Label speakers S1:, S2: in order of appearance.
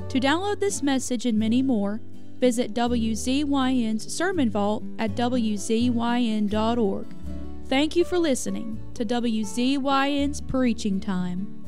S1: To download this message and many more, visit WZYN's Sermon Vault at WZYN.org. Thank you for listening to WZYN's Preaching Time.